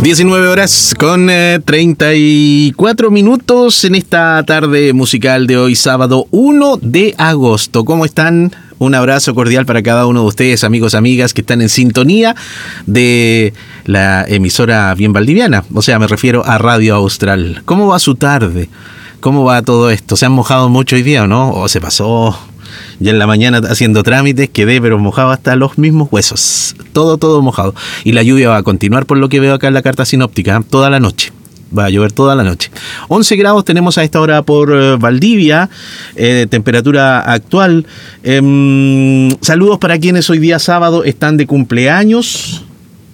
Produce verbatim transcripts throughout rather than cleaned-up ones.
diecinueve horas con eh, treinta y cuatro minutos en esta tarde musical de hoy, sábado uno de agosto. ¿Cómo están? Un abrazo cordial para cada uno de ustedes, amigos, amigas, que están en sintonía de la emisora bien valdiviana. O sea, me refiero a Radio Austral. ¿Cómo va su tarde? ¿Cómo va todo esto? ¿Se han mojado mucho hoy día o no? ¿O se pasó? Ya en la mañana haciendo trámites quedé pero mojado hasta los mismos huesos. Todo, todo mojado. Y la lluvia va a continuar por lo que veo acá en la carta sinóptica, toda la noche. Va a llover toda la noche. once grados tenemos a esta hora por eh, Valdivia, eh, temperatura actual. Eh, saludos para quienes hoy día sábado están de cumpleaños.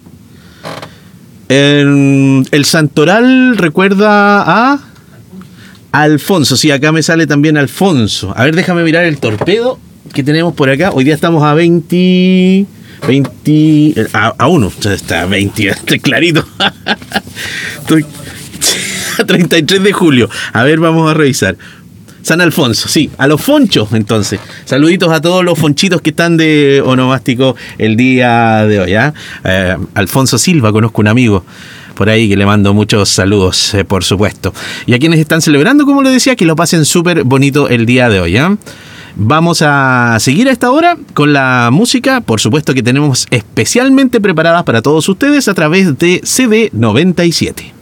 Eh, el Santoral recuerda a Alfonso. Sí, acá me sale también Alfonso. A ver, déjame mirar el torpedo que tenemos por acá. Hoy día estamos a veinte... veinte... A, a uno. Está veinte, está clarito. Estoy... treinta y tres de julio. A ver, vamos a revisar. San Alfonso, sí, a los fonchos, entonces. Saluditos a todos los fonchitos que están de onomástico el día de hoy, ¿eh? Eh, Alfonso Silva, conozco un amigo por ahí que le mando muchos saludos, eh, por supuesto. Y a quienes están celebrando, como les decía, que lo pasen súper bonito el día de hoy, ¿eh? Vamos a seguir a esta hora con la música, por supuesto que tenemos especialmente preparadas para todos ustedes a través de C D noventa y siete.